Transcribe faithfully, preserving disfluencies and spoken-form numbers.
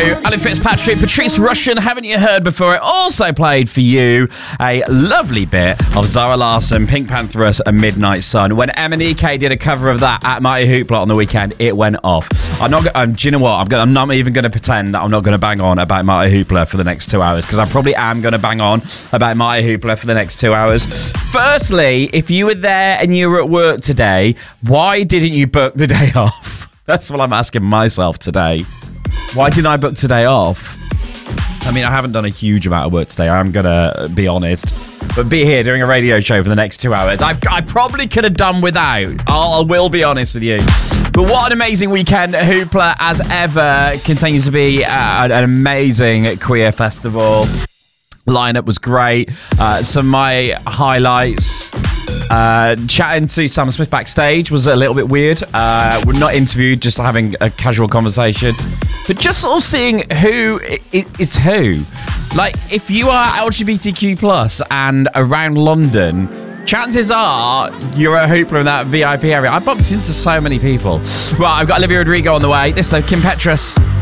you Alan Fitzpatrick, Patrice Rushen, haven't you heard before? It also played for you a lovely bit of Zara Larsson, Pink Pantheress and Midnight Sun. When M and E K did a cover of that at Mighty Hoopla on the weekend, it went off. I'm not. Um, do you know what? I'm, gonna, I'm not even going to pretend that I'm not going to bang on about Mighty Hoopla for the next two hours because I probably am going to bang on about Mighty Hoopla for the next two hours. Firstly, if you were there and you were at work today, why didn't you book the day off? That's what I'm asking myself today. Why didn't I book today off? I mean, I haven't done a huge amount of work today, I'm going to be honest. But be here doing a radio show for the next two hours. I, I probably could have done without. I'll, I will be honest with you. But what an amazing weekend. Hoopla, as ever, continues to be uh, an amazing queer festival. Lineup was great. Uh, some of my highlights... Uh, chatting to Sam Smith backstage was a little bit weird. Uh, we're not interviewed, just having a casual conversation. But just sort of seeing who is who. Like, if you are L G B T Q plus and around London, chances are you're a Hoopla in that V I P area. I bumped into so many people. Right, I've got Olivia Rodrigo on the way. This is Kim Petras.